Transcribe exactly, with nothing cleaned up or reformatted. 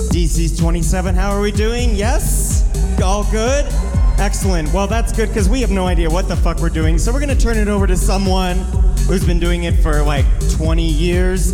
D C's twenty-seven, how are we doing? Yes? All good? Excellent. Well, that's good because we have no idea what the fuck we're doing. So we're going to turn it over to someone who's been doing it for like twenty years.